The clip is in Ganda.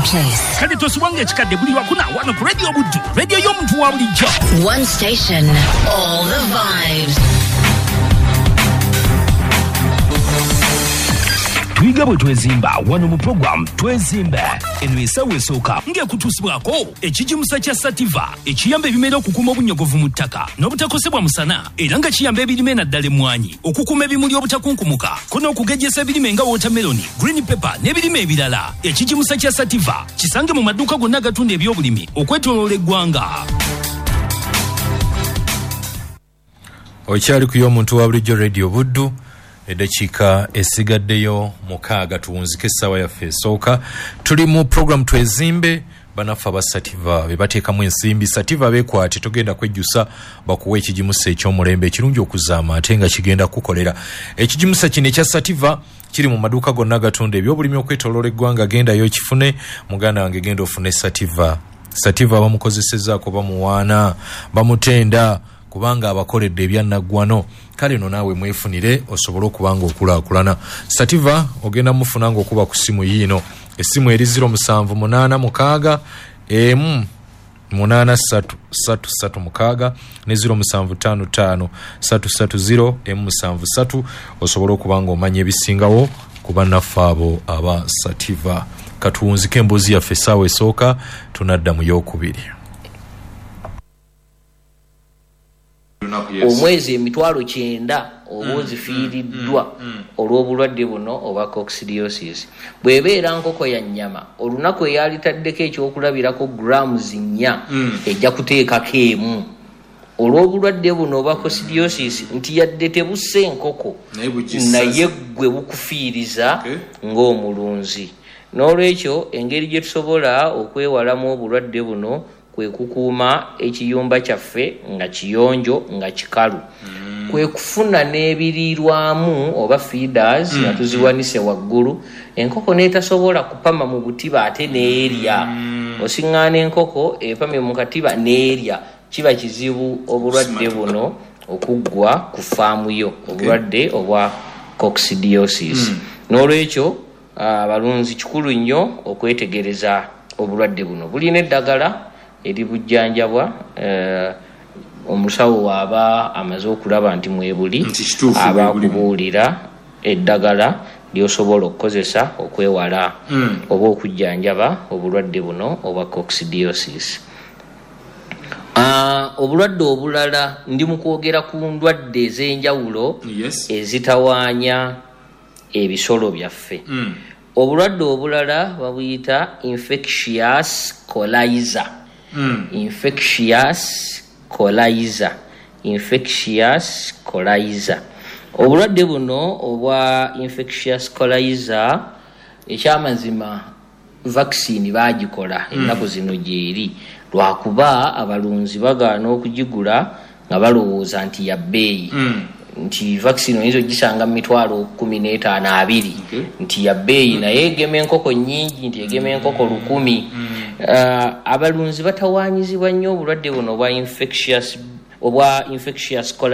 place. Kale tosubanga ekikadde buli wakuna wano ku Radio Buddu, radio y'omuntu wa bulijjo. One station, all the vibes. Tuyiga bwe twezimba wano mu program Twezimbe. Eno esawe esooka ng'ekutuusibwako ekijimusa kya Sativa ekiyamba ebimera okukuuma obunyogovu mu ttaka n'obutakosebwa musana era nga kiyamba ebirime naddala emmwanyi okukuuma ebimuli obutakunkumuka ko n'okugejjesa ebirime nga watermelon, green pepper n'ebirime ebirala. Ekijimusa kya Sativa kisange mu maduuka gonna agatunda ebyobulimi okwetooloola eggwanga. Okyali ku y'omuntu wa bulijjo Radio Buddu. Eddakiika esigaddeyo mukaaga tuwunzike essaawa yaffe esooka. Tuli mu program Twezimbe. Banaffe aba Sativa be bateekamu ensimbi. Sativa beekwate togenda kwejjusa bakuwa ekijimusa eky'omulembe ekirungi okuzaama ate nga kigenda kukolera. Ekijimusa kino ekya Sativa kiri mu maduuka gonna agatunda ebyobulimi okwetooloola eggwanga. Gendayo kifune. Muganda wange genda ofune Sativa. Sativa bamukozesezzaako bamuwaana bamutenda kubanga abakoledde ebyannaggwano. Kale no naawe mwefunire osobole okubanga okulaakulana. Sativa ogenda mufuna ng'okuba ku ssimu yiino. Essimu eri 0786 8336 ne 0755 330 osobole okubanga omanya ebisingawo ku bannaffe abo aba Sativa. Katuwunzike emboozi yaffe essaawa esooka tunadda mu y'okubiri. Omwezi emitwalo 9 oba zifiiriddwa olw'obulwadde buno oba coccidiosis. Bw'ebeera nkoko ya nnyama olunaku eyalitaddeko ekyokulabirako grams 4 ejja kuteekako emu. Olw'obulwadde buno oba coccidiosis nti yadde tebusse enkoko naye gwe bukufiiriza ng'omulunzi. N'olwekyo engeri gye tusobola okwewalamu obulwadde buno kwe kukuuma ekiyumba kyaffe nga kiyonjo nga kikalu. Kwe kufuna n'ebiriirwamu oba feeders nga tuziwanise waggulu. Enkoko n'etasobola kupama mu butiba ate n'erya. Osiŋŋaana enkoko epamye mu katiba n'erya. Kiba kizibu obulwadde buno okuggwa ku faamu yo, obulwadde obwa coccidiosis. N'olwekyo abalunzi kikulu nnyo okwetegereza obulwadde buno. Bulina eddagala eri bujjanjabwa. Omusawo aba amaze okulaba nti mwebuli aba kubuulira eddagala lyosobola okukozesa okwewala oba okujjanjaba obulwadde buno oba coccidiosis. Obulwadde obulala ndi mu kwogera ku ndwadde ez'enjawulo ezitawaanya ebisolo byaffe. Obulwadde obulala babuyita infectious coryza. Infectious coryza. Obulwadde buno obwa infectious coryza ekyamazima vaccine bagikola ennaku zino gyeri lwakuba abalunzi bagaana okugigula nga balowooza nti ya bbeeyi. Nti vaccine oyinza ogisanga mu mitwalo 15-20 nti ya bbeeyi naye egema enkoko nnyingi nti egema enkoko 1000. Abalunzi batawaanyizibwa nnyo obulwadde buno obwa infectious